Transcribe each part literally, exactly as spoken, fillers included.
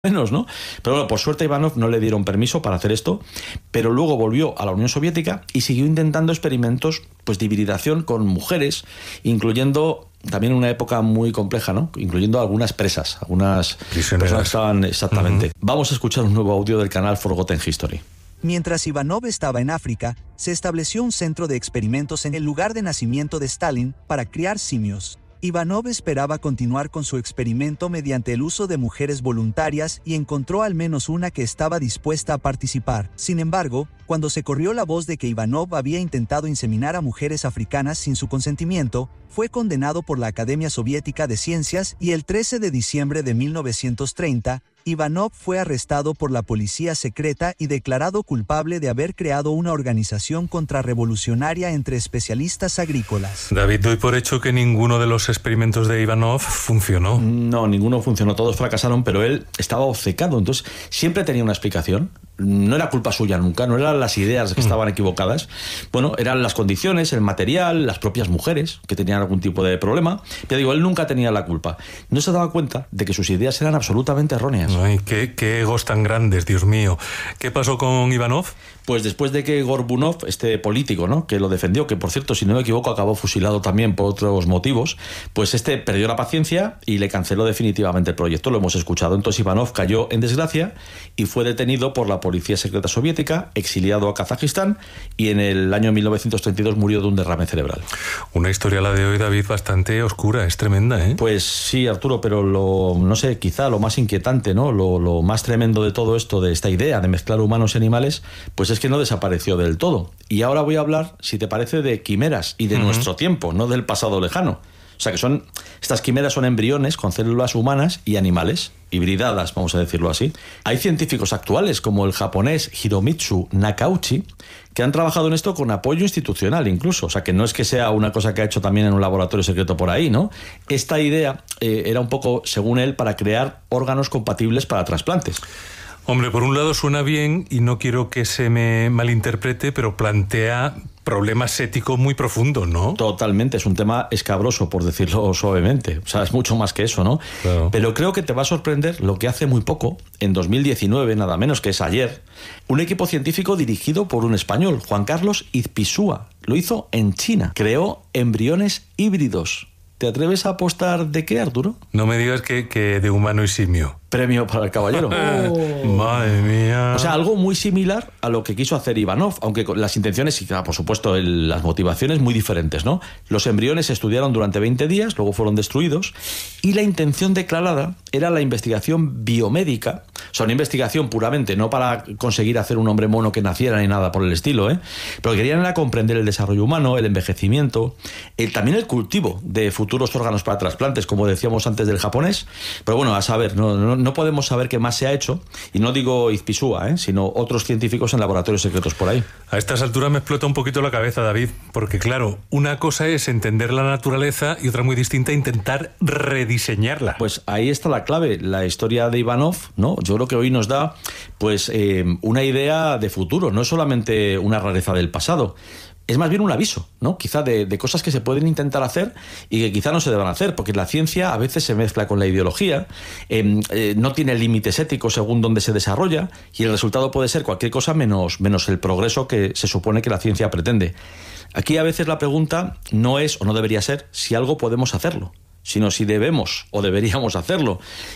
menos, ¿no? Pero bueno, por suerte a Ivanov no le dieron permiso para hacer esto, pero luego volvió a la Unión Soviética y siguió intentando experimentos pues de hibridación con mujeres, incluyendo también una época muy compleja, ¿no? Incluyendo algunas presas, algunas Prisioneras. personas que estaban exactamente. Uh-huh. Vamos a escuchar un nuevo audio del canal Forgotten History. Mientras Ivanov estaba en África, se estableció un centro de experimentos en el lugar de nacimiento de Stalin para criar simios. Ivanov esperaba continuar con su experimento mediante el uso de mujeres voluntarias y encontró al menos una que estaba dispuesta a participar. Sin embargo, cuando se corrió la voz de que Ivanov había intentado inseminar a mujeres africanas sin su consentimiento, fue condenado por la Academia Soviética de Ciencias y el trece de diciembre de mil novecientos treinta, Ivanov fue arrestado por la policía secreta y declarado culpable de haber creado una organización contrarrevolucionaria entre especialistas agrícolas. David, doy por hecho que ninguno de los experimentos de Ivanov funcionó. No, ninguno funcionó, todos fracasaron, pero él estaba obcecado, entonces siempre tenía una explicación. No era culpa suya nunca, no eran las ideas que estaban equivocadas. Bueno, eran las condiciones, el material, las propias mujeres que tenían algún tipo de problema. Pero digo, él nunca tenía la culpa. No se daba cuenta de que sus ideas eran absolutamente erróneas. Ay, qué, qué egos tan grandes, Dios mío. ¿Qué pasó con Ivanov? Pues después de que Gorbunov, este político, ¿no?, que lo defendió, que por cierto, si no me equivoco, acabó fusilado también por otros motivos, pues este perdió la paciencia y le canceló definitivamente el proyecto. Lo hemos escuchado. Entonces Ivanov cayó en desgracia y fue detenido por la policía secreta soviética, exiliado a Kazajistán y en el año mil novecientos treinta y dos murió de un derrame cerebral. Una historia, la de hoy, David, bastante oscura, es tremenda, ¿eh? Pues sí, Arturo, pero lo, no sé, quizá lo más inquietante, ¿no?, lo, lo más tremendo de todo esto, de esta idea de mezclar humanos y animales, pues es que no desapareció del todo. Y ahora voy a hablar, si te parece, de quimeras y de uh-huh. nuestro tiempo, no del pasado lejano. O sea que son, estas quimeras son embriones con células humanas y animales, hibridadas, vamos a decirlo así. Hay científicos actuales, como el japonés Hiromitsu Nakauchi, que han trabajado en esto con apoyo institucional incluso. O sea que no es que sea una cosa que ha hecho también en un laboratorio secreto por ahí, ¿no? Esta idea eh, era un poco, según él, para crear órganos compatibles para trasplantes. Hombre, por un lado suena bien y no quiero que se me malinterprete, pero plantea problemas éticos muy profundos, ¿no? Totalmente, es un tema escabroso, por decirlo suavemente. O sea, es mucho más que eso, ¿no? Claro. Pero creo que te va a sorprender lo que hace muy poco, en dos mil diecinueve, nada menos que es ayer, un equipo científico dirigido por un español, Juan Carlos Izpisúa. Lo hizo en China. Creó embriones híbridos. ¿Te atreves a apostar de qué, Arturo? No me digas que, que de humano y simio. Premio para el caballero. Oh. Madre mía. O sea, algo muy similar a lo que quiso hacer Ivanov, aunque con las intenciones y, por supuesto, el, las motivaciones muy diferentes, ¿no? Los embriones se estudiaron durante veinte días, luego fueron destruidos, y la intención declarada era la investigación biomédica, o sea, una investigación puramente, no para conseguir hacer un hombre mono que naciera ni nada por el estilo, ¿eh? Pero querían era comprender el desarrollo humano, el envejecimiento, el, también el cultivo de futuros órganos para trasplantes, como decíamos antes del japonés. Pero bueno, a saber, no, no No podemos saber qué más se ha hecho, y no digo Izpisúa, ¿eh? sino otros científicos en laboratorios secretos por ahí. A estas alturas me explota un poquito la cabeza, David, porque claro, una cosa es entender la naturaleza y otra muy distinta intentar rediseñarla. Pues ahí está la clave, la historia de Ivanov, ¿no? Yo creo que hoy nos da pues eh, una idea de futuro, no es solamente una rareza del pasado. Es más bien un aviso, ¿no? Quizá de, de cosas que se pueden intentar hacer y que quizá no se deban hacer, porque la ciencia a veces se mezcla con la ideología, eh, eh, no tiene límites éticos según dónde se desarrolla, y el resultado puede ser cualquier cosa menos, menos el progreso que se supone que la ciencia pretende. Aquí a veces la pregunta no es, o no debería ser, si algo podemos hacerlo, sino si debemos o deberíamos hacerlo.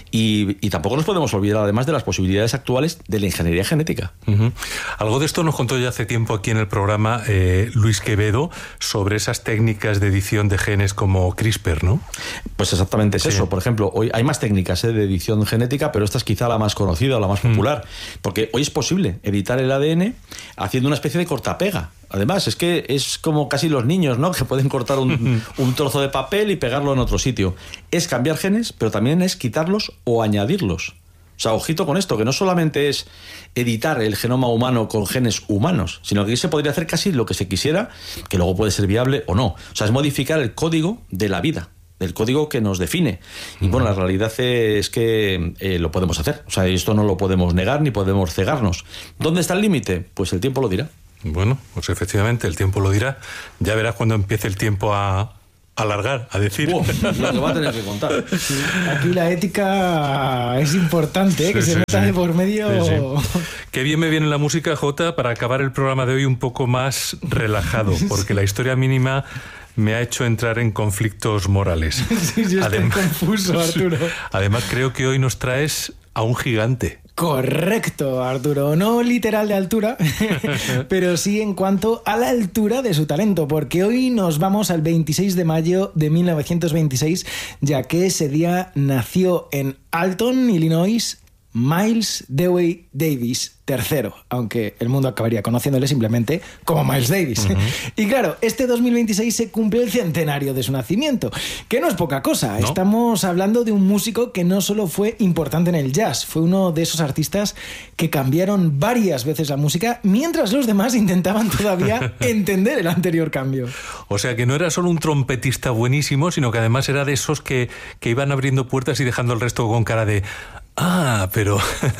Y, y tampoco nos podemos olvidar, además, de las posibilidades actuales de la ingeniería genética. Uh-huh. Algo de esto nos contó ya hace tiempo aquí en el programa eh, Luis Quevedo, sobre esas técnicas de edición de genes como CRISPR, ¿no? Pues exactamente es sí. eso. Por ejemplo, hoy hay más técnicas eh, de edición genética, pero esta es quizá la más conocida o la más popular, uh-huh. porque hoy es posible editar el A D N haciendo una especie de cortapega. Además, es que es como casi los niños, ¿no?, que pueden cortar un, un trozo de papel y pegarlo en otro sitio. Es cambiar genes, pero también es quitarlos o añadirlos. O sea, ojito con esto, que no solamente es editar el genoma humano con genes humanos, sino que aquí se podría hacer casi lo que se quisiera, que luego puede ser viable o no. O sea, es modificar el código de la vida, el código que nos define. Y bueno, la realidad es que eh, lo podemos hacer. O sea, esto no lo podemos negar ni podemos cegarnos. ¿Dónde está el límite? Pues el tiempo lo dirá. Bueno, pues efectivamente el tiempo lo dirá. Ya verás cuando empiece el tiempo a alargar, a decir. Wow, lo que va a tener que contar. Sí, aquí la ética es importante, ¿eh? Que Sí, se sí, meta sí. de por medio. Sí, sí. Qué bien me viene la música, Jota, para acabar el programa de hoy un poco más relajado, porque la historia mínima me ha hecho entrar en conflictos morales. Sí, yo estoy confuso, Arturo. Además, creo que hoy nos traes a un gigante. Correcto, Arturo. No literal de altura, pero sí en cuanto a la altura de su talento, porque hoy nos vamos al veintiséis de mayo de mil novecientos veintiséis, ya que ese día nació en Alton, Illinois, Miles Dewey Davis tercero, aunque el mundo acabaría conociéndole simplemente como Miles Davis. Uh-huh. Y claro, este dos mil veintiséis se cumple el centenario de su nacimiento, que no es poca cosa. ¿No? Estamos hablando de un músico que no solo fue importante en el jazz, fue uno de esos artistas que cambiaron varias veces la música, mientras los demás intentaban todavía entender el anterior cambio. O sea que no era solo un trompetista buenísimo, sino que además era de esos que, que iban abriendo puertas y dejando el resto con cara de... Ah, pero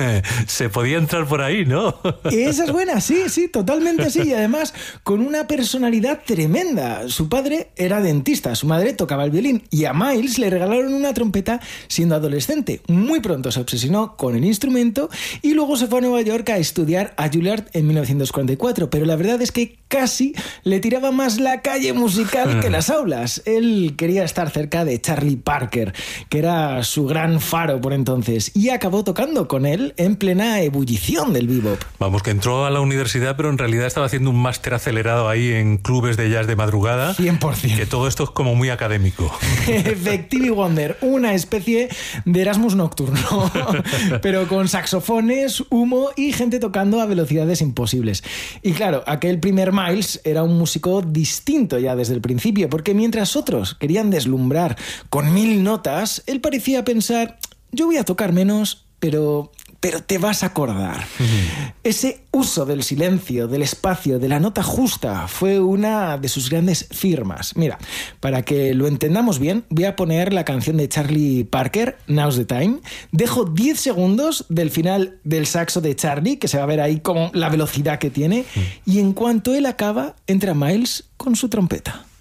se podía entrar por ahí, ¿no? Esa es buena, sí, sí, totalmente así. Y además con una personalidad tremenda. Su padre era dentista, su madre tocaba el violín y a Miles le regalaron una trompeta siendo adolescente. Muy pronto se obsesionó con el instrumento y luego se fue a Nueva York a estudiar a Juilliard en mil novecientos cuarenta y cuatro. Pero la verdad es que casi le tiraba más la calle musical que las aulas. Él quería estar cerca de Charlie Parker, que era su gran faro por entonces. Y acabó tocando con él en plena ebullición del bebop. Vamos, que entró a la universidad, pero en realidad estaba haciendo un máster acelerado ahí en clubes de jazz de madrugada. cien por ciento. Que todo esto es como muy académico. Effective Wonder, una especie de Erasmus nocturno, pero con saxofones, humo y gente tocando a velocidades imposibles. Y claro, aquel primer Miles era un músico distinto ya desde el principio, porque mientras otros querían deslumbrar con mil notas, él parecía pensar... Yo voy a tocar menos, pero, pero te vas a acordar. Uh-huh. Ese uso del silencio, del espacio, de la nota justa, fue una de sus grandes firmas. Mira, para que lo entendamos bien, voy a poner la canción de Charlie Parker, Now's the Time. Dejo diez segundos del final del saxo de Charlie, que se va a ver ahí como la velocidad que tiene, uh-huh. Y en cuanto él acaba, entra Miles con su trompeta.